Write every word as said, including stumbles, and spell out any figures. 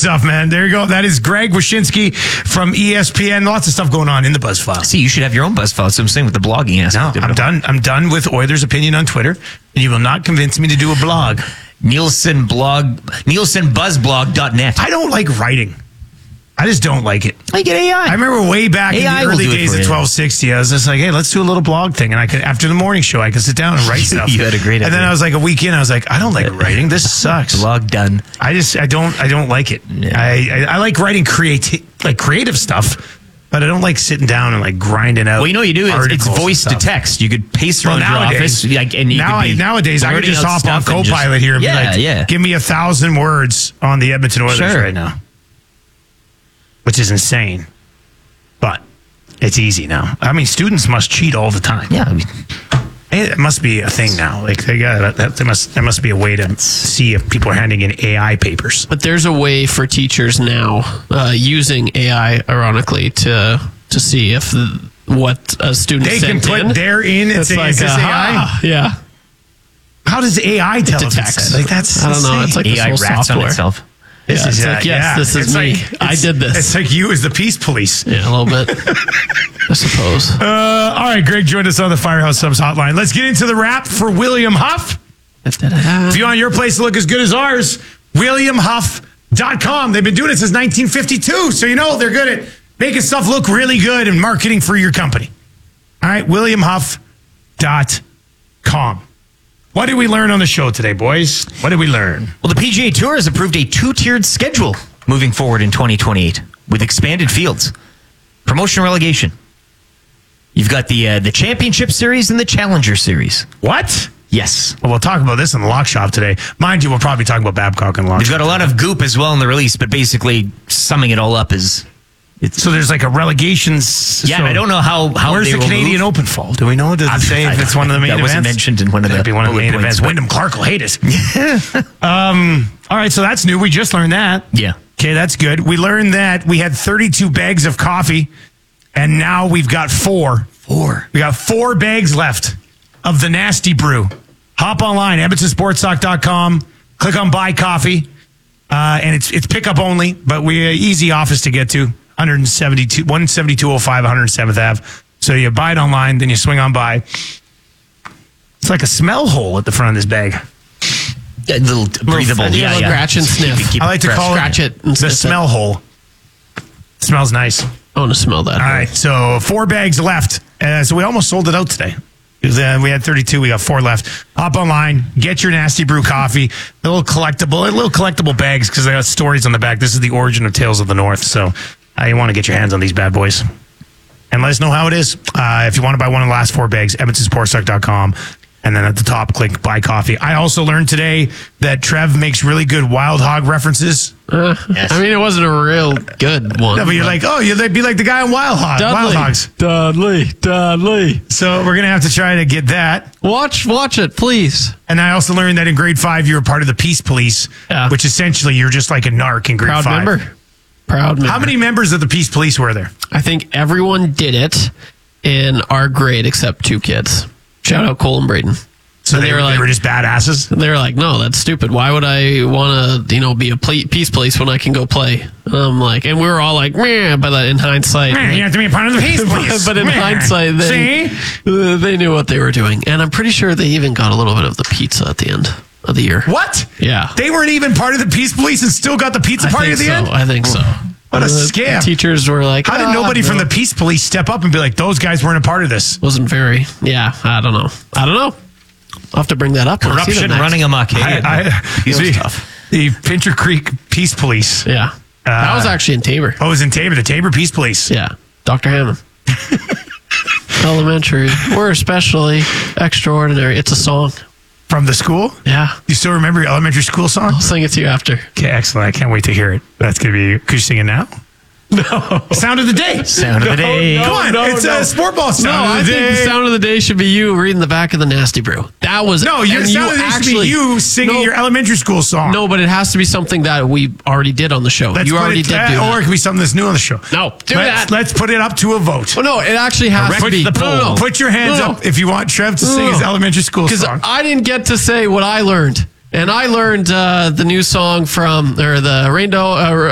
stuff, man. There you go. That is Greg Wyshynski from E S P N. Lots of stuff going on in the Buzz File. See, you should have your own Buzz File. That's what I'm saying with the blogging aspect. No, I'm done. I'm done with Oilers' opinion on Twitter, and you will not convince me to do a blog. Nielsen blog, Nielsen Buzzblog dot net. I don't like writing. I just don't like it. I get A I. I remember way back A I in the early will do it days for of you. twelve sixty, I was just like, hey, let's do a little blog thing. And I could, after the morning show, I could sit down and write stuff. You had a great And then idea. I was like, a week in, I was like, I don't like writing. This sucks. Blog done. I just, I don't, I don't like it. Yeah. I, I, I like writing creati- like creative stuff, but I don't like sitting down and like grinding out. Well, you know what you do? It's, it's articles voice and to stuff. text. You could paste Well, around your nowadays, office. Like, and you now, could be nowadays, I could blurting just out hop on stuff and Copilot just- here and yeah, be like, yeah. give me a thousand words on the Edmonton Oilers Sure. right now, which is insane. But it's easy now. I mean, students must cheat all the time. Yeah. I mean, It must be a thing now. Like they got that. There must there must be a way to see if people are handing in A I papers. But there's a way for teachers now uh, using A I, ironically, to to see if the, what a student They can sent put in. their in and It's say, like, "Is this uh, A I?" ah, yeah. How does A I tell It's a if it's text. like that's? I don't know. insane. It's like this A I whole rats software. on itself. This Yeah, is it's uh, like, yes, yeah. this is It's me. like- I it's- did this. It's like you as the peace police. Yeah, a little bit. I suppose. Uh, all right, Greg joined us on the Firehouse Subs hotline. Let's get into the wrap for William Huff. If you want your place to look as good as ours, william huff dot com. They've been doing it since nineteen fifty-two, so you know they're good at making stuff look really good and marketing for your company. All right, william huff dot com. What did we learn on the show today, boys? What did we learn? Well, the P G A Tour has approved a two-tiered schedule moving forward in twenty twenty-eight with expanded fields, promotion and relegation. You've got the uh, the Championship Series and the Challenger Series. What? Yes. Well, we'll talk about this in the lock shop today. Mind you, we'll probably talk about Babcock and lock They've shop. got a lot of goop as well in the release, but basically summing it all up is... It's, So there's like a relegations. yeah, so and I don't know how, how Where's they the will Canadian move. Open fall? Do we know? Does it say if it's one of the main that events? wasn't mentioned in one of the That'd be one of the bullet main points, events. but- Wyndham Clark will hate it. um, all right, so that's new. We just learned that. Yeah. Okay, that's good. We learned that we had thirty-two bags of coffee, and now we've got four. Four. We got four bags left of the Nasty Brew. Hop online, edmonton sports talk dot com. Click on Buy Coffee, uh, and it's it's pickup only, but we uh, easy office to get to. one seventy-two, one seventy-two oh five, one oh seventh Avenue. So you buy it online, then you swing on by. It's like a smell hole at the front of this bag. A little breathable. yeah, Yeah, little yeah. scratch and Keep it- sniff. keep I like to fresh. call Scratch it, it and the sniff it. smell hole. It smells nice. I want to smell that. All right, so four bags left. Uh, so we almost sold it out today. Uh, we had thirty-two. We got four left. Hop online, get your Nasty Brew coffee. A little collectible, a little collectible bags because they got stories on the back. This is the origin of Tales of the North. So uh, you want to get your hands on these bad boys. And let us know how it is. Uh, if you want to buy one of the last four bags, edmonton sports talk dot com. And then at the top, click Buy Coffee. I also learned today that Trev makes really good Wild Hog references. Uh, Yes. I mean, it wasn't a real good one. No, but you're like, oh, you'd be like the guy on Wild Hog, Wild Dudley, Hogs. Dudley, Dudley. So we're going to have to try to get that. Watch, watch it, please. And I also learned that in grade five, you were part of the Peace Police, Yeah. which essentially you're just like a narc in grade Proud five. member. Proud member. How many members of the Peace Police were there? I think everyone did it in our grade except two kids. Shout out Cole and Braden. So And they, they were, were they like- were just badasses? They were like, "No, that's stupid. Why would I want to, you know, be a pl- peace police when I can go play?" And I'm like, and we were all like, "Meh," but in hindsight, Man, you have to be a part of the Peace Police. but in Man. hindsight, they See? uh, they knew what they were doing, and I'm pretty sure they even got a little bit of the pizza at the end of the year. What? Yeah. They weren't even part of the Peace Police and still got the pizza I party think at the so. end? I think so. What a The scam. Teachers were like, How did "Ah, nobody from no." the Peace Police step up and be like, those guys weren't a part of this? Wasn't very. Yeah, I don't know. I don't know. I'll have to bring that up. when I see them Corruption next. running amok. Hey, I, I, Feels the, tough. the Pincher Creek Peace Police. Yeah, that was actually in Tabor. Oh, it was in Tabor, the Tabor Peace Police. Yeah, Doctor Hammond. Elementary. We're especially extraordinary. It's a song. From the school? Yeah, You still remember your elementary school song? I'll sing it to you after. Okay, excellent. I can't wait to hear it. That's going to be, could you sing it now? No. Sound of the day. Sound of the day. Come on, no, it's no. a sport ball sound No, of I the think day. the sound of the day should be you reading the back of the Nasty Brew. That was no, your and sound of the day should actually- be you singing No, your elementary school song. No, but it has to be something that we already did on the show. Let's you put already it, did uh, do Or it that. could be something that's new on the show. No, do let's, that. Let's put it up to a vote. Well, no, it actually has Erect to be. the No, poll. no, no. Put your hands No, no. up if you want Trev to sing No. his elementary school Because song. I didn't get to say what I learned. And I learned uh, the new song from, or the Rainbow, uh,